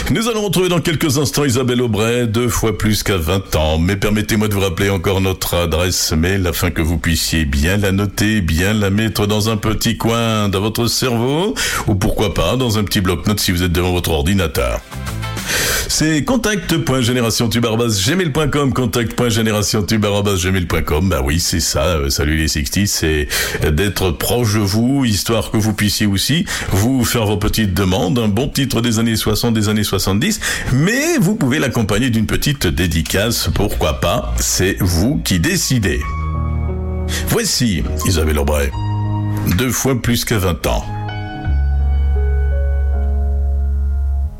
Nous allons retrouver dans quelques instants Isabelle Aubray, 2 fois plus qu'à 20 ans. Mais permettez-moi de vous rappeler encore notre adresse mail afin que vous puissiez bien la noter, bien la mettre dans un petit coin de votre cerveau ou pourquoi pas dans un petit bloc-notes si vous êtes devant votre ordinateur. C'est contact.generationtube@gmail.com, contact.generationtube@gmail.com. Bah oui, c'est ça, salut les 60s, c'est d'être proche de vous, histoire que vous puissiez aussi vous faire vos petites demandes, un bon titre des années 60, des années 70, mais vous pouvez l'accompagner d'une petite dédicace, pourquoi pas, c'est vous qui décidez. Voici Isabelle Aubray, 2 fois plus qu'à 20 ans.